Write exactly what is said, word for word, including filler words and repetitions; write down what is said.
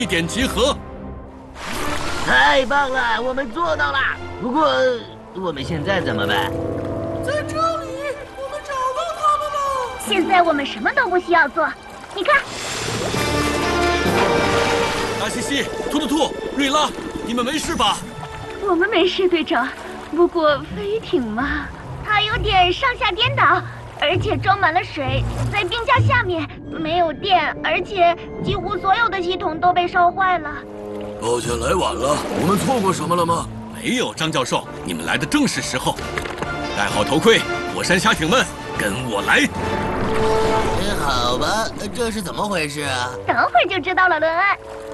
地点集合。 太棒了，我们做到了。不过，我们现在怎么办？ 在这里，我们找到他们了。 现在我们什么都不需要做，你看。 达西西、兔兔兔、瑞拉，你们没事吧？ 我们没事，队长。不过飞艇嘛，它有点上下颠倒，而且装满了水，在冰架下面没有电，而且几乎所有的系统都被烧坏了。 抱歉来晚了，我们错过什么了吗？ 没有，张教授，你们来的正是时候。戴好头盔，火山虾艇们，跟我来。 好吧，这是怎么回事啊？ 等会儿就知道了，伦恩。